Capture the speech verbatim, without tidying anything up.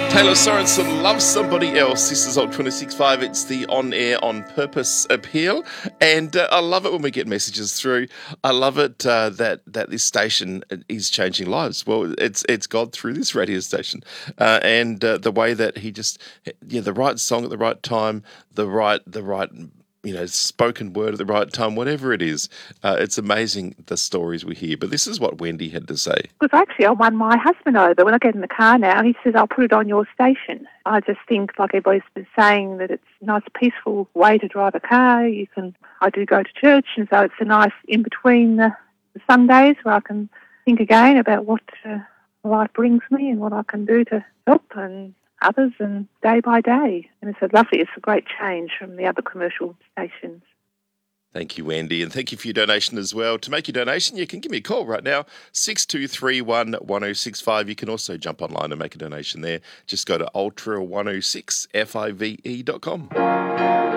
Taylor Sorensen, Love Somebody Else. This is Alt twenty-six point five. It's the on-air, on-purpose appeal. And uh, I love it when we get messages through. I love it uh, that that this station is changing lives. Well, it's it's God through this radio station. Uh, and uh, the way that he just, yeah, the right song at the right time, the right, the right, you know, spoken word at the right time, whatever it is. Uh, it's amazing the stories we hear. But this is what Wendy had to say. Because actually I won my husband over. When I get in the car now, he says, I'll put it on your station. I just think, like everybody's been saying, that it's a nice, peaceful way to drive a car. You can, I do go to church, and so it's a nice in-between the, the Sundays where I can think again about what uh, life brings me and what I can do to help and others, and day by day. And it's a lovely, it's a great change from the other commercial stations. Thank you, Wendy, and thank you for your donation as well. To make your donation, you can give me a call right now, six two three one, one oh six five. You can also jump online and make a donation there. Just go to ultra one oh six five e dot com.